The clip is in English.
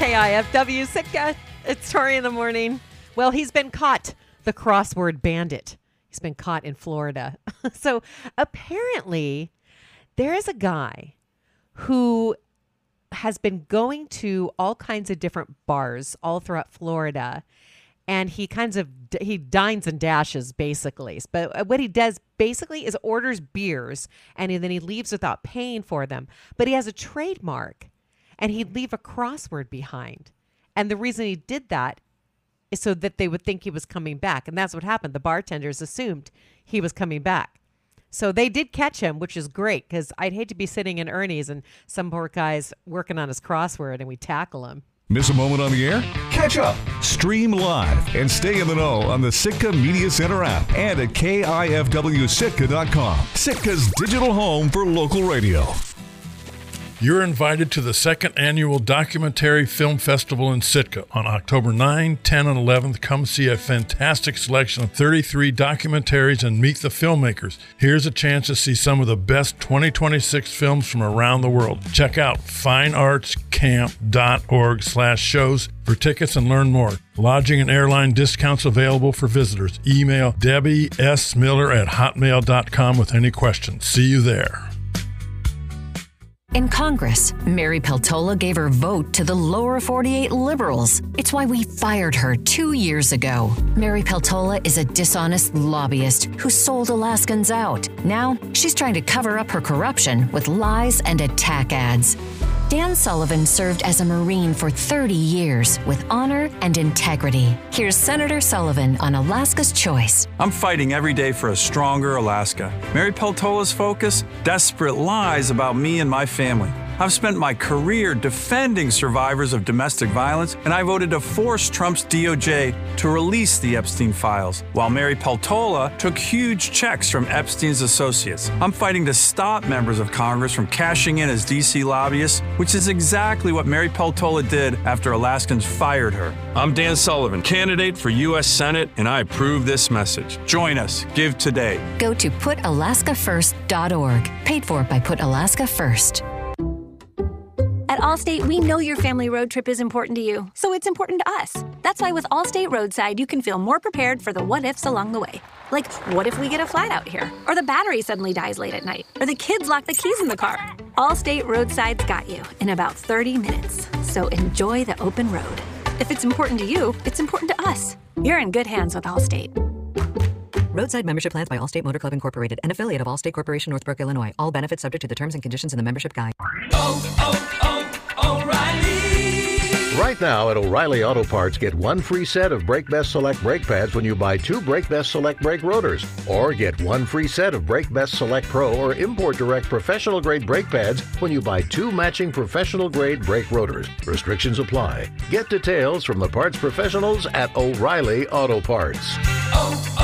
KIFW Sitka. It's Tori in the morning. Well, he's been caught, the crossword bandit. He's been caught in Florida. So apparently there is a guy who has been going to all kinds of different bars all throughout Florida. And he dines and dashes, basically. But what he does, basically, is orders beers, and then he leaves without paying for them. But he has a trademark, and he'd leave a crossword behind. And the reason he did that is so that they would think he was coming back. And that's what happened. The bartenders assumed he was coming back. So they did catch him, which is great, because I'd hate to be sitting in Ernie's and some poor guy's working on his crossword, and we tackle him. Miss a moment on the air? Catch up, stream live, and stay in the know on the Sitka Media Center app and at KIFWSitka.com. Sitka's digital home for local radio. You're invited to the second annual Documentary Film Festival in Sitka on October 9, 10, and 11th. Come see a fantastic selection of 33 documentaries and meet the filmmakers. Here's a chance to see some of the best 2026 films from around the world. Check out fineartscamp.org/shows for tickets and learn more. Lodging and airline discounts available for visitors. Email DebbieSMiller@hotmail.com with any questions. See you there. In Congress, Mary Peltola gave her vote to the lower 48 liberals. It's why we fired her 2 years ago. Mary Peltola is a dishonest lobbyist who sold Alaskans out. Now, she's trying to cover up her corruption with lies and attack ads. Dan Sullivan served as a Marine for 30 years with honor and integrity. Here's Senator Sullivan on Alaska's Choice. I'm fighting every day for a stronger Alaska. Mary Peltola's focus? Desperate lies about me and my family. I've spent my career defending survivors of domestic violence, and I voted to force Trump's DOJ to release the Epstein files, while Mary Peltola took huge checks from Epstein's associates. I'm fighting to stop members of Congress from cashing in as D.C. lobbyists, which is exactly what Mary Peltola did after Alaskans fired her. I'm Dan Sullivan, candidate for U.S. Senate, and I approve this message. Join us. Give today. Go to PutAlaskaFirst.org. Paid for by Put Alaska First. At Allstate, we know your family road trip is important to you, so it's important to us. That's why with Allstate Roadside, you can feel more prepared for the what-ifs along the way. Like, what if we get a flat out here? Or the battery suddenly dies late at night? Or the kids lock the keys in the car? Allstate Roadside's got you in about 30 minutes. So enjoy the open road. If it's important to you, it's important to us. You're in good hands with Allstate. Roadside membership plans by Allstate Motor Club Incorporated, an affiliate of Allstate Corporation, Northbrook, Illinois. All benefits subject to the terms and conditions in the membership guide. O'Reilly! Right now at O'Reilly Auto Parts, get one free set of Brake Best Select brake pads when you buy two Brake Best Select brake rotors. Or get one free set of Brake Best Select Pro or Import Direct professional grade brake pads when you buy two matching professional grade brake rotors. Restrictions apply. Get details from the parts professionals at O'Reilly Auto Parts.